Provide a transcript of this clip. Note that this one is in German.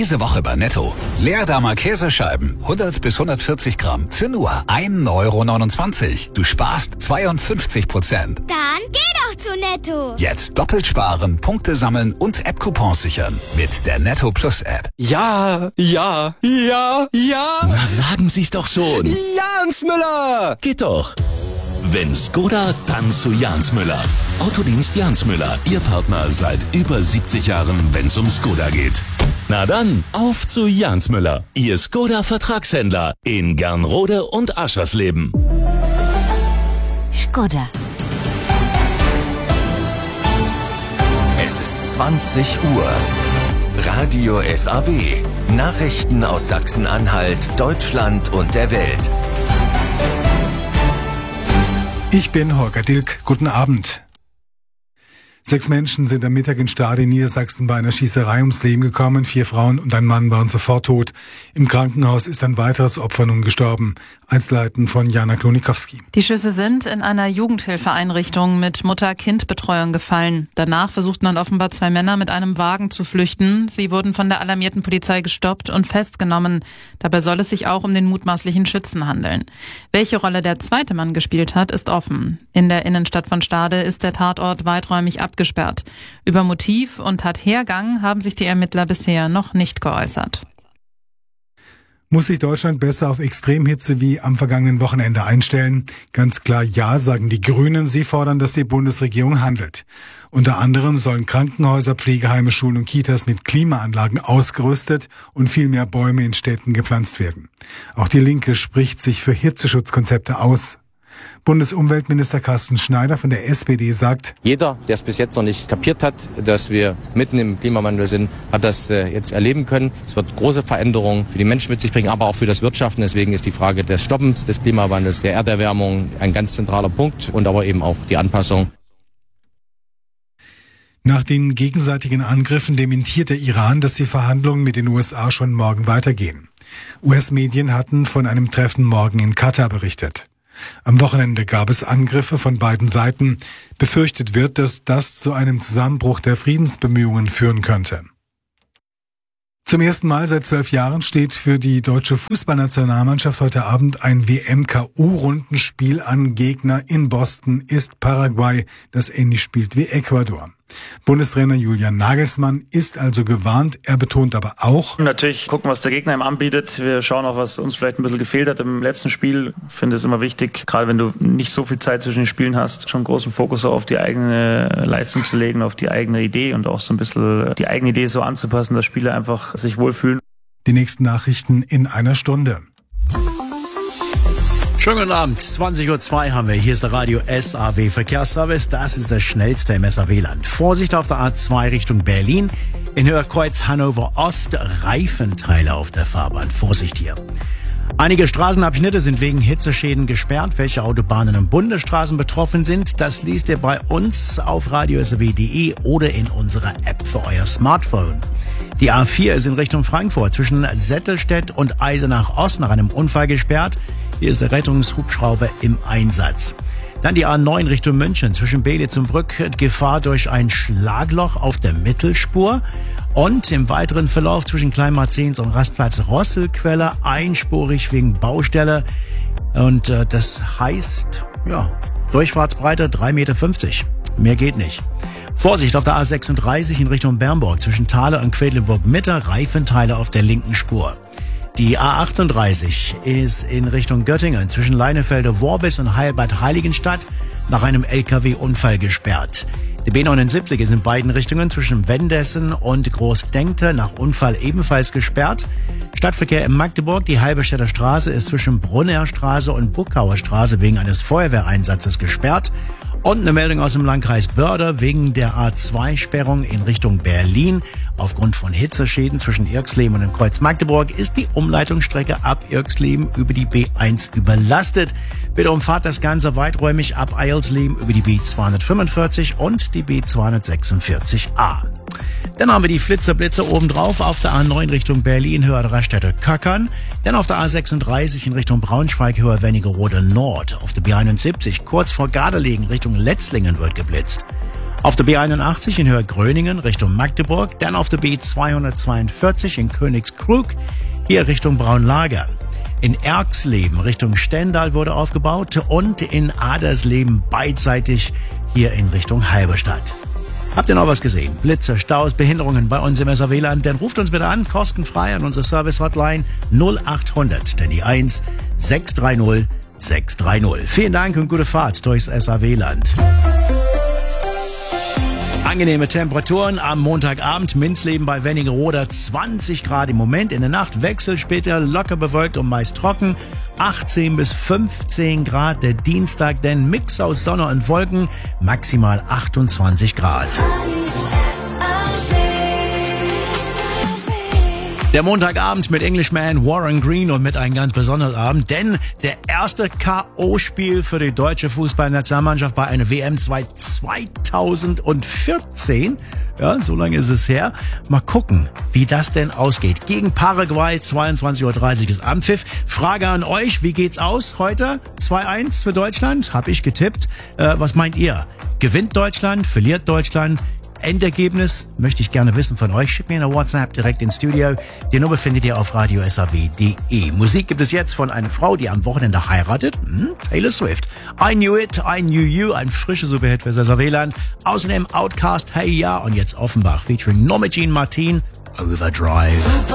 Diese Woche bei Netto. Leerdammer Käsescheiben, 100 bis 140 Gramm, für nur 1,29 €. Du sparst 52%. Dann geh doch zu Netto. Jetzt doppelt sparen, Punkte sammeln und App-Coupons sichern. Mit der Netto Plus App. Ja. Na, sagen Sie's doch schon. Jans Müller! Geht doch. Wenn Skoda, dann zu Jans Müller. Autodienst Jans Müller, Ihr Partner seit über 70 Jahren, wenn's um Skoda geht. Na dann, auf zu Jans Müller, Ihr Skoda-Vertragshändler in Gernrode und Aschersleben. Skoda. Es ist 20 Uhr. Radio SAW. Nachrichten aus Sachsen-Anhalt, Deutschland und der Welt. Ich bin Holger Dilk. Guten Abend. 6 Menschen sind am Mittag in Stade in Niedersachsen bei einer Schießerei ums Leben gekommen. 4 Frauen und ein Mann waren sofort tot. Im Krankenhaus ist ein weiteres Opfer nun gestorben. Einzelheiten von Jana Klonikowski. Die Schüsse sind in einer Jugendhilfeeinrichtung mit Mutter-Kind-Betreuung gefallen. Danach versuchten dann offenbar 2 Männer mit einem Wagen zu flüchten. Sie wurden von der alarmierten Polizei gestoppt und festgenommen. Dabei soll es sich auch um den mutmaßlichen Schützen handeln. Welche Rolle der zweite Mann gespielt hat, ist offen. In der Innenstadt von Stade ist der Tatort weiträumig abgesperrt. Über Motiv und Tathergang haben sich die Ermittler bisher noch nicht geäußert. Muss sich Deutschland besser auf Extremhitze wie am vergangenen Wochenende einstellen? Ganz klar ja, sagen die Grünen. Sie fordern, dass die Bundesregierung handelt. Unter anderem sollen Krankenhäuser, Pflegeheime, Schulen und Kitas mit Klimaanlagen ausgerüstet und viel mehr Bäume in Städten gepflanzt werden. Auch die Linke spricht sich für Hitzeschutzkonzepte aus. Bundesumweltminister Carsten Schneider von der SPD sagt: Jeder, der es bis jetzt noch nicht kapiert hat, dass wir mitten im Klimawandel sind, hat das jetzt erleben können. Es wird große Veränderungen für die Menschen mit sich bringen, aber auch für das Wirtschaften. Deswegen ist die Frage des Stoppens des Klimawandels, der Erderwärmung ein ganz zentraler Punkt und aber eben auch die Anpassung. Nach den gegenseitigen Angriffen dementiert der Iran, dass die Verhandlungen mit den USA schon morgen weitergehen. US-Medien hatten von einem Treffen morgen in Katar berichtet. Am Wochenende gab es Angriffe von beiden Seiten. Befürchtet wird, dass das zu einem Zusammenbruch der Friedensbemühungen führen könnte. Zum ersten Mal seit 12 Jahren steht für die deutsche Fußballnationalmannschaft heute Abend ein WM-KO-Rundenspiel an. Gegner in Boston ist Paraguay, das ähnlich spielt wie Ecuador. Bundestrainer Julian Nagelsmann ist also gewarnt. Er betont aber auch: Natürlich gucken, was der Gegner ihm anbietet. Wir schauen auch, was uns vielleicht ein bisschen gefehlt hat im letzten Spiel. Ich finde es immer wichtig, gerade wenn du nicht so viel Zeit zwischen den Spielen hast, schon großen Fokus auf die eigene Leistung zu legen, auf die eigene Idee und auch so ein bisschen die eigene Idee so anzupassen, dass Spieler einfach sich wohlfühlen. Die nächsten Nachrichten in einer Stunde. Schönen guten Abend, 20:02 Uhr haben wir. Hier ist der Radio SAW Verkehrsservice. Das ist das schnellste im SAW-Land. Vorsicht auf der A2 Richtung Berlin. In Hörkreuz Hannover Ost Reifenteile auf der Fahrbahn. Vorsicht hier. Einige Straßenabschnitte sind wegen Hitzeschäden gesperrt. Welche Autobahnen und Bundesstraßen betroffen sind, das liest ihr bei uns auf radiosw.de oder in unserer App für euer Smartphone. Die A4 ist in Richtung Frankfurt zwischen Settelstedt und Eisenach Ost nach einem Unfall gesperrt. Hier ist der Rettungshubschrauber im Einsatz. Dann die A9 Richtung München zwischen Belitz und Brück. Gefahr durch ein Schlagloch auf der Mittelspur. Und im weiteren Verlauf zwischen Kleinmarzens und Rastplatz Rosselquelle einspurig wegen Baustelle. Und das heißt, Durchfahrtsbreite 3,50 Meter. Mehr geht nicht. Vorsicht auf der A36 in Richtung Bernburg zwischen Thaler und Quedlinburg Mitte. Reifenteile auf der linken Spur. Die A38 ist in Richtung Göttingen zwischen Leinefelde-Worbis und Heilbad Heiligenstadt nach einem LKW-Unfall gesperrt. Die B79 ist in beiden Richtungen zwischen Wendessen und Großdenkte nach Unfall ebenfalls gesperrt. Stadtverkehr in Magdeburg, die Halberstädter Straße ist zwischen Brunner Straße und Buckauer Straße wegen eines Feuerwehreinsatzes gesperrt. Und eine Meldung aus dem Landkreis Börde wegen der A2-Sperrung in Richtung Berlin. Aufgrund von Hitzeschäden zwischen Irxleben und dem Kreuz Magdeburg ist die Umleitungsstrecke ab Irxleben über die B1 überlastet. Bitte umfahrt das Ganze weiträumig ab Eilsleben über die B245 und die B246a. Dann haben wir die Flitzer-Blitzer obendrauf auf der A9 Richtung Berlin, Höhe Raststätte Köckern. Dann auf der A36 in Richtung Braunschweig, Höhe Wernigerode Nord. Auf der B71 kurz vor Gardelegen Richtung Letzlingen wird geblitzt. Auf der B81 in Höhe Gröningen Richtung Magdeburg, dann auf der B242 in Königskrug, hier Richtung Braunlager. In Erxleben Richtung Stendal wurde aufgebaut und in Adersleben beidseitig hier in Richtung Halberstadt. Habt ihr noch was gesehen? Blitze, Staus, Behinderungen bei uns im SAW-Land? Dann ruft uns bitte an, kostenfrei an unsere Service-Hotline 0800, denn die 1 630 630. Vielen Dank und gute Fahrt durchs SAW-Land. Angenehme Temperaturen am Montagabend. Minzleben bei Wernigerode 20 Grad im Moment. In der Nacht Wechsel, später locker bewölkt und meist trocken. 18 bis 15 Grad der Dienstag, denn Mix aus Sonne und Wolken, maximal 28 Grad. Der Montagabend mit Englishman Warren Green und mit einem ganz besonderen Abend, denn der erste K.O.-Spiel für die deutsche Fußballnationalmannschaft bei einer WM 2014. Ja, so lange ist es her. Mal gucken, wie das denn ausgeht. Gegen Paraguay, 22:30 Uhr ist Anpfiff. Frage an euch, wie geht's aus heute? 2-1 für Deutschland, hab ich getippt. Was meint ihr? Gewinnt Deutschland? Verliert Deutschland? Endergebnis möchte ich gerne wissen von euch. Schickt mir eine WhatsApp direkt ins Studio. Die Nummer findet ihr auf radiosaw.de. Musik gibt es jetzt von einer Frau, die am Wochenende heiratet. Taylor Swift. I Knew It, I Knew You. Ein frischer Superhit für SAW-Land. Außerdem Outkast, Hey Ja. Und jetzt Offenbach featuring Norma Jean Martin, Overdrive.